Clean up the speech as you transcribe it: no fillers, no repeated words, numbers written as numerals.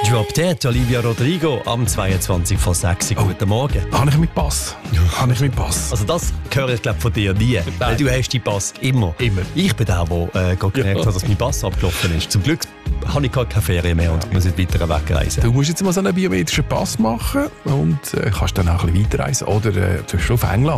Drop Dead, Olivia Rodrigo, am 22 vor 6 Uhr. Guten Morgen. Habe ich mit Pass? Also das höre ich glaube von dir nie, weil du hast deinen Pass immer. Ich bin der, der gemerkt hat, dass mein Pass abgelaufen ist. Zum Glück habe ich keine Ferien mehr und muss nicht weiter wegreisen. Du musst jetzt mal so einen biometrischen Pass machen und kannst dann auch ein bisschen weiterreisen. Oder zum Beispiel auf England.